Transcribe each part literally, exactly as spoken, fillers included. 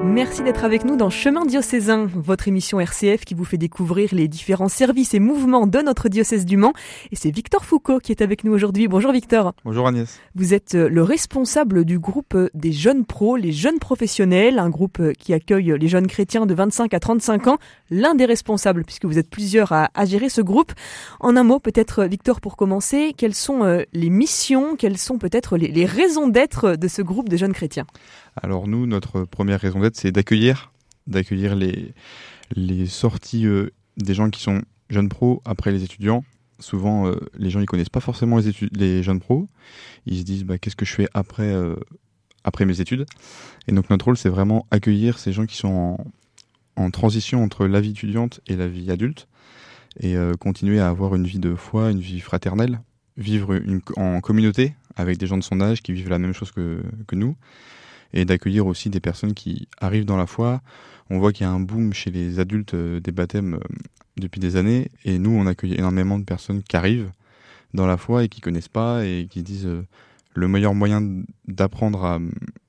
Merci d'être avec nous dans Chemin diocésain, votre émission R C F qui vous fait découvrir les différents services et mouvements de notre diocèse du Mans. Et c'est Victor Foucault qui est avec nous aujourd'hui. Bonjour Victor. Bonjour Agnès. Vous êtes le responsable du groupe des jeunes pros, les jeunes professionnels, un groupe qui accueille les jeunes chrétiens de vingt-cinq à trente-cinq ans. L'un des responsables, puisque vous êtes plusieurs à, à gérer ce groupe. En un mot, peut-être Victor, pour commencer, quelles sont les missions, quelles sont peut-être les, les raisons d'être de ce groupe de jeunes chrétiens ? Alors nous, notre première raison d'être, c'est d'accueillir, d'accueillir les, les sorties euh, des gens qui sont jeunes pros après les étudiants. Souvent, euh, les gens ils connaissent pas forcément les, étu- les jeunes pros. Ils se disent bah, qu'est-ce que je fais après, euh, après mes études. Et donc notre rôle, c'est vraiment accueillir ces gens qui sont en, en transition entre la vie étudiante et la vie adulte et euh, continuer à avoir une vie de foi, une vie fraternelle, vivre une, en communauté avec des gens de son âge qui vivent la même chose que, que nous. Et d'accueillir aussi des personnes qui arrivent dans la foi. On voit qu'il y a un boom chez les adultes euh, des baptêmes euh, depuis des années, et nous, on accueille énormément de personnes qui arrivent dans la foi et qui connaissent pas, et qui disent euh, le meilleur moyen d'apprendre à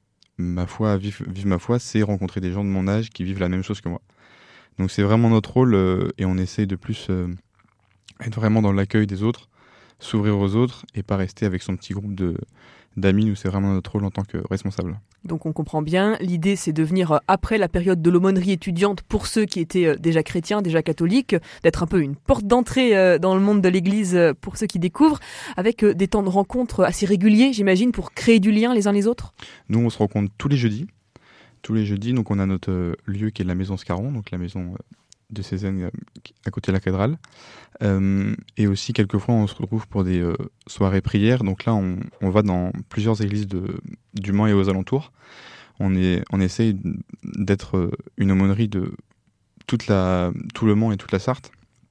ma foi, à vivre, vivre ma foi, c'est rencontrer des gens de mon âge qui vivent la même chose que moi. Donc c'est vraiment notre rôle, euh, et on essaye de plus euh, être vraiment dans l'accueil des autres, s'ouvrir aux autres, et pas rester avec son petit groupe de d'amis. Nous, c'est vraiment notre rôle en tant que responsable. Donc on comprend bien, l'idée c'est de venir après la période de l'aumônerie étudiante pour ceux qui étaient déjà chrétiens, déjà catholiques, d'être un peu une porte d'entrée dans le monde de l'église pour ceux qui découvrent, avec des temps de rencontre assez réguliers, j'imagine, pour créer du lien les uns les autres. Nous, on se rencontre tous les jeudis. Tous les jeudis, donc on a notre lieu qui est la maison Scarron, donc la maison de Cézanne à côté de la cathédrale. Euh, et aussi, quelquefois, on se retrouve pour des euh, soirées prières. Donc là, on, on va dans plusieurs églises de, du Mans et aux alentours. On, est, on essaye d'être une aumônerie de toute la, tout le Mans et toute la Sarthe.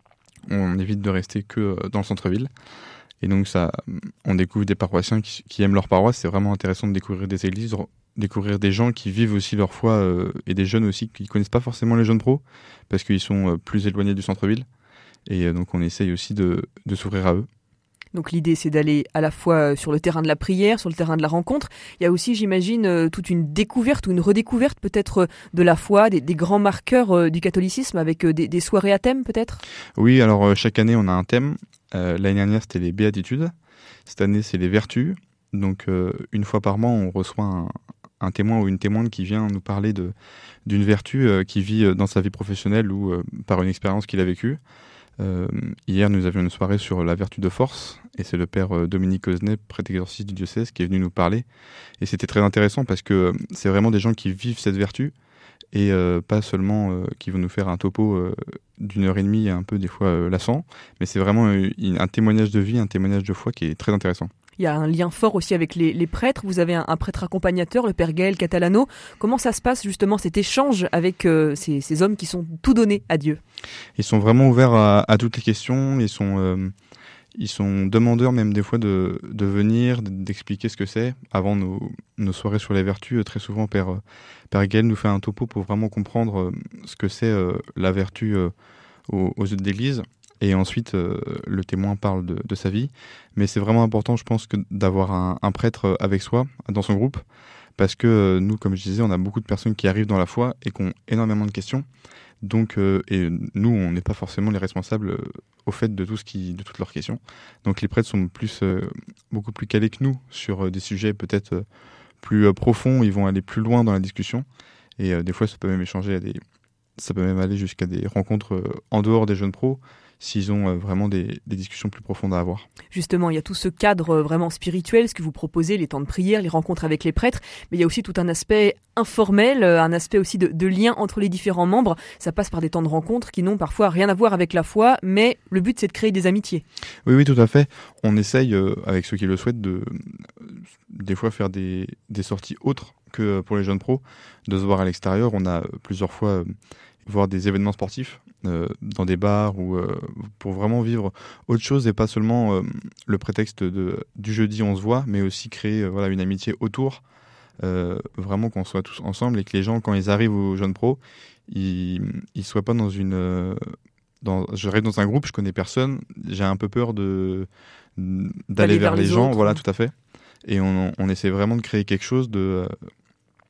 On évite de rester que dans le centre-ville. Et donc, ça, on découvre des paroissiens qui, qui aiment leur paroisse. C'est vraiment intéressant de découvrir des églises, découvrir des gens qui vivent aussi leur foi euh, et des jeunes aussi qui ne connaissent pas forcément les jeunes pros parce qu'ils sont euh, plus éloignés du centre-ville. Et euh, donc, on essaye aussi de, de s'ouvrir à eux. Donc l'idée, c'est d'aller à la fois sur le terrain de la prière, sur le terrain de la rencontre. Il y a aussi, j'imagine, toute une découverte ou une redécouverte peut-être de la foi, des, des grands marqueurs du catholicisme avec des, des soirées à thème peut-être ? Oui, alors euh, chaque année, on a un thème. Euh, l'année dernière, c'était les béatitudes. Cette année, c'est les vertus. Donc, euh, une fois par mois, on reçoit un, un témoin ou une témoine qui vient nous parler de, d'une vertu euh, qui vit dans sa vie professionnelle ou euh, par une expérience qu'il a vécue. Euh, hier, nous avions une soirée sur la vertu de force, et c'est le père euh, Dominique Osnet, prêtre exorciste du diocèse, qui est venu nous parler. Et c'était très intéressant parce que euh, c'est vraiment des gens qui vivent cette vertu, et euh, pas seulement euh, qui vont nous faire un topo euh, d'une heure et demie, un peu des fois euh, lassant, mais c'est vraiment euh, un témoignage de vie, un témoignage de foi qui est très intéressant. Il y a un lien fort aussi avec les, les prêtres. Vous avez un, un prêtre accompagnateur, le père Gaël Catalano. Comment ça se passe justement cet échange avec euh, ces, ces hommes qui sont tout donnés à Dieu ? Ils sont vraiment ouverts à, à toutes les questions. Ils sont, euh, ils sont demandeurs même des fois de, de venir, d'expliquer ce que c'est. Avant nos, nos soirées sur les vertus, très souvent père, père Gaël nous fait un topo pour vraiment comprendre ce que c'est euh, la vertu euh, aux, aux yeux de l'Église. Et ensuite, euh, le témoin parle de, de sa vie. Mais c'est vraiment important, je pense, que d'avoir un, un prêtre avec soi, dans son groupe. Parce que euh, nous, comme je disais, on a beaucoup de personnes qui arrivent dans la foi et qui ont énormément de questions. Donc, euh, et nous, on n'est pas forcément les responsables euh, au fait de, tout ce qui, de toutes leurs questions. Donc les prêtres sont plus, euh, beaucoup plus calés que nous sur euh, des sujets peut-être euh, plus euh, profonds. Ils vont aller plus loin dans la discussion. Et euh, des fois, ça peut même échanger à des... Ça peut même aller jusqu'à des rencontres euh, en dehors des jeunes pros, s'ils ont euh, vraiment des, des discussions plus profondes à avoir. Justement, il y a tout ce cadre euh, vraiment spirituel, ce que vous proposez, les temps de prière, les rencontres avec les prêtres, mais il y a aussi tout un aspect informel, euh, un aspect aussi de, de lien entre les différents membres. Ça passe par des temps de rencontres qui n'ont parfois rien à voir avec la foi, mais le but c'est de créer des amitiés. Oui, oui, tout à fait. On essaye, euh, avec ceux qui le souhaitent, de euh, des fois faire des, des sorties autres que pour les jeunes pros, de se voir à l'extérieur. On a plusieurs fois euh, voir des événements sportifs euh, dans des bars ou euh, pour vraiment vivre autre chose et pas seulement euh, le prétexte de, du jeudi on se voit, mais aussi créer euh, voilà, une amitié autour, euh, vraiment qu'on soit tous ensemble et que les gens, quand ils arrivent aux jeunes pros, ils ne soient pas dans une... Euh, dans, j'arrive dans un groupe, je connais personne, j'ai un peu peur de, d'aller, d'aller vers, vers les, les gens, autres, voilà, tout à fait. Et on, on essaie vraiment de créer quelque chose de...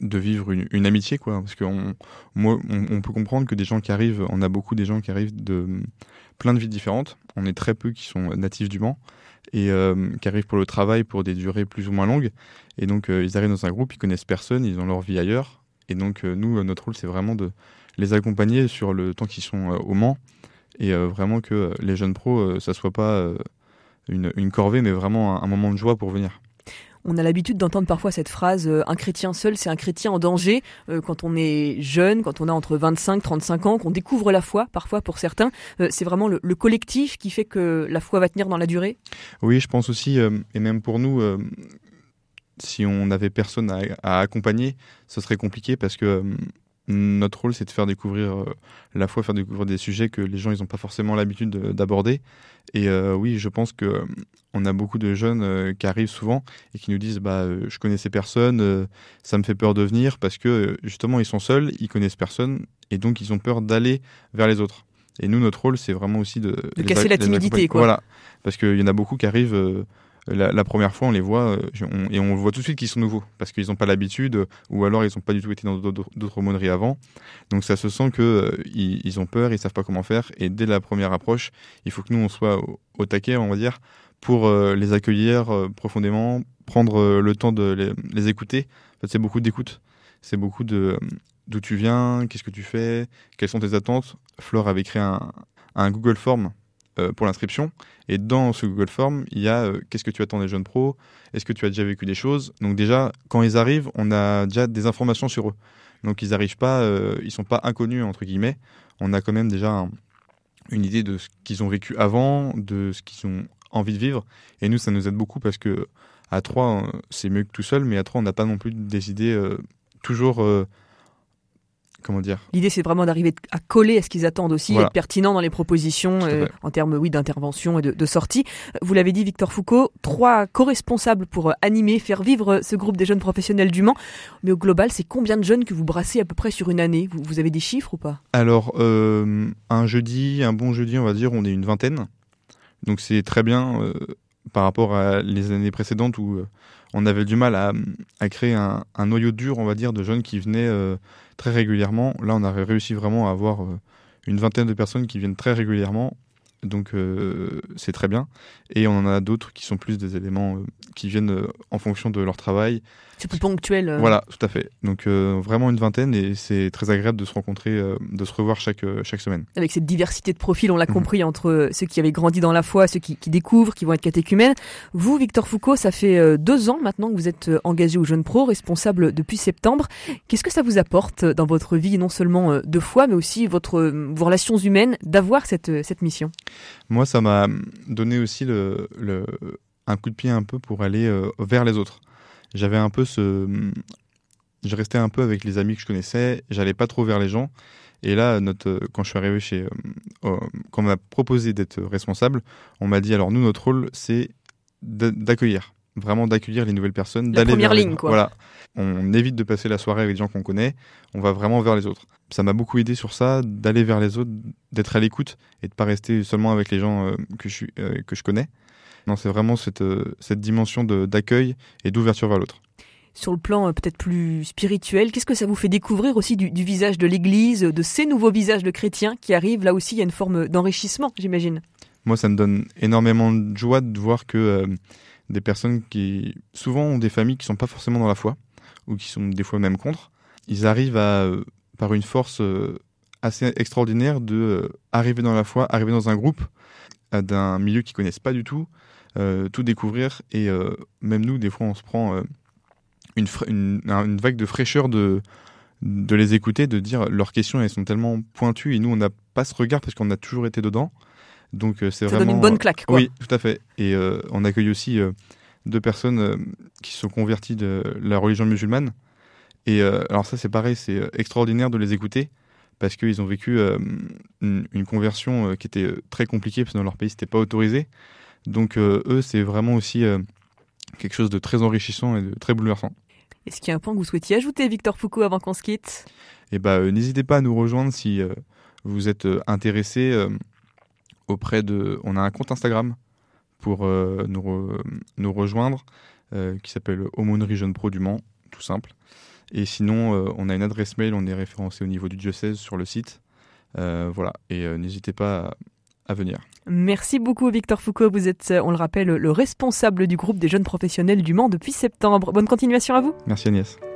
de vivre une, une amitié, quoi. Parce qu'on moi, on, on peut comprendre que des gens qui arrivent, on a beaucoup des gens qui arrivent de plein de villes différentes. On est très peu qui sont natifs du Mans et euh, qui arrivent pour le travail pour des durées plus ou moins longues. Et donc, euh, ils arrivent dans un groupe, ils connaissent personne, ils ont leur vie ailleurs. Et donc, euh, nous, notre rôle, c'est vraiment de les accompagner sur le temps qu'ils sont euh, au Mans. Et euh, vraiment que euh, les jeunes pros, euh, ça soit pas euh, une, une corvée, mais vraiment un, un moment de joie pour venir. On a l'habitude d'entendre parfois cette phrase euh, « un chrétien seul, c'est un chrétien en danger euh, ». Quand on est jeune, quand on a entre vingt-cinq et trente-cinq ans, qu'on découvre la foi, parfois pour certains, euh, c'est vraiment le, le collectif qui fait que la foi va tenir dans la durée ? Oui, je pense aussi, euh, et même pour nous, euh, si on n'avait personne à, à accompagner, ce serait compliqué parce que euh, notre rôle, c'est de faire découvrir euh, la foi, faire découvrir des sujets que les gens ils n'ont pas forcément l'habitude de, d'aborder. Et euh, oui, je pense que euh, on a beaucoup de jeunes euh, qui arrivent souvent et qui nous disent bah euh, je connais ces personnes, euh, ça me fait peur de venir parce que euh, justement ils sont seuls, ils connaissent personne et donc ils ont peur d'aller vers les autres. Et nous, notre rôle, c'est vraiment aussi de de casser la timidité, quoi. Voilà, parce qu'il y en a beaucoup qui arrivent. Euh, La, la première fois, on les voit euh, on, et on voit tout de suite qu'ils sont nouveaux parce qu'ils n'ont pas l'habitude euh, ou alors ils n'ont pas du tout été dans d'autres, d'autres aumôneries avant. Donc ça se sent qu'ils euh, ils ont peur, ils ne savent pas comment faire. Et dès la première approche, il faut que nous, on soit au, au taquet, on va dire, pour euh, les accueillir euh, profondément, prendre euh, le temps de les, les écouter. En fait, c'est beaucoup d'écoute. C'est beaucoup de euh, d'où tu viens, qu'est-ce que tu fais, quelles sont tes attentes. Flore avait créé un, un Google Form euh, pour l'inscription. Et dans ce Google Form, il y a euh, qu'est-ce que tu attends des jeunes pros ? Est-ce que tu as déjà vécu des choses ? Donc déjà, quand ils arrivent, on a déjà des informations sur eux. Donc ils arrivent pas, euh, ils sont pas inconnus entre guillemets. On a quand même déjà un, une idée de ce qu'ils ont vécu avant, de ce qu'ils ont envie de vivre. Et nous, ça nous aide beaucoup parce que à trois, euh, c'est mieux que tout seul, mais à trois, on n'a pas non plus des idées euh, toujours. Euh, Comment dire ? L'idée, c'est vraiment d'arriver à coller à ce qu'ils attendent aussi, Voilà. être pertinent dans les propositions euh, en termes oui, d'intervention et de, de sortie. Vous l'avez dit, Victor Foucault, trois co-responsables pour animer, faire vivre ce groupe des jeunes professionnels du Mans. Mais au global, c'est combien de jeunes que vous brassez à peu près sur une année ? vous, vous avez des chiffres ou pas ? Alors, euh, un jeudi, un bon jeudi, on va dire, on est une vingtaine. Donc c'est très bien euh, par rapport à les années précédentes où euh, on avait du mal à, à créer un, un noyau dur, on va dire, de jeunes qui venaient euh, très régulièrement. Là, on a réussi vraiment à avoir euh, une vingtaine de personnes qui viennent très régulièrement. Donc, euh, c'est très bien. Et on en a d'autres qui sont plus des éléments euh, qui viennent euh, en fonction de leur travail. C'est plus ponctuel. Euh... Voilà, tout à fait. Donc, euh, vraiment une vingtaine et c'est très agréable de se rencontrer, euh, de se revoir chaque, euh, chaque semaine. Avec cette diversité de profils, on l'a mmh. compris, entre ceux qui avaient grandi dans la foi, ceux qui, qui découvrent, qui vont être catéchumènes. Vous, Victor Foucault, ça fait euh, deux ans maintenant que vous êtes euh, engagé aux Jeunes Pros, responsable depuis septembre. Qu'est-ce que ça vous apporte dans votre vie, non seulement euh, de foi, mais aussi votre, euh, vos relations humaines, d'avoir cette, euh, cette mission ? Moi, ça m'a donné aussi le, le, un coup de pied un peu pour aller euh, vers les autres. J'avais un peu ce... Je restais un peu avec les amis que je connaissais, j'allais pas trop vers les gens. Et là, notre, quand je suis arrivé chez... Euh, quand on m'a proposé d'être responsable, on m'a dit, alors nous, notre rôle, c'est d'accueillir. Vraiment d'accueillir les nouvelles personnes. La d'aller première vers ligne, les... quoi. Voilà. On évite de passer la soirée avec des gens qu'on connaît, on va vraiment vers les autres. Ça m'a beaucoup aidé sur ça, d'aller vers les autres, d'être à l'écoute et de pas rester seulement avec les gens euh, que, je suis, euh, que je connais. Non, c'est vraiment cette, euh, cette dimension de, d'accueil et d'ouverture vers l'autre. Sur le plan euh, peut-être plus spirituel, qu'est-ce que ça vous fait découvrir aussi du, du visage de l'Église, de ces nouveaux visages de chrétiens qui arrivent ? Là aussi, il y a une forme d'enrichissement, j'imagine. Moi, ça me donne énormément de joie de voir que euh, des personnes qui, souvent, ont des familles qui ne sont pas forcément dans la foi, ou qui sont des fois même contre, ils arrivent à, euh, par une force euh, assez extraordinaire, de euh, arriver dans la foi, arriver dans un groupe euh, d'un milieu qu'ils ne connaissent pas du tout, euh, tout découvrir, et euh, même nous, des fois, on se prend... Euh, Une, fra- une, une vague de fraîcheur de, de les écouter, de dire leurs questions elles sont tellement pointues et nous on n'a pas ce regard parce qu'on a toujours été dedans. Donc euh, c'est ça vraiment donne une bonne claque, quoi. Oui, tout à fait. Et euh, on accueille aussi euh, deux personnes euh, qui se sont converties de la religion musulmane. Et euh, alors ça c'est pareil, c'est extraordinaire de les écouter parce qu'ils ont vécu euh, une, une conversion euh, qui était très compliquée parce que dans leur pays c'était pas autorisé. Donc euh, eux c'est vraiment aussi euh, quelque chose de très enrichissant et de très bouleversant. Est-ce qu'il y a un point que vous souhaitiez ajouter, Victor Foucault, avant qu'on se quitte ? Eh ben, euh, n'hésitez pas à nous rejoindre si euh, vous êtes euh, intéressé euh, auprès de... On a un compte Instagram pour euh, nous, re... nous rejoindre euh, qui s'appelle Aumônerie Jeunes Pro du Mans, tout simple. Et sinon, euh, on a une adresse mail, on est référencé au niveau du diocèse sur le site. Euh, voilà, et euh, n'hésitez pas à, à venir. Merci beaucoup Victor Foucault, vous êtes, on le rappelle, le responsable du groupe des jeunes professionnels du Mans depuis septembre. Bonne continuation à vous. Merci Agnès.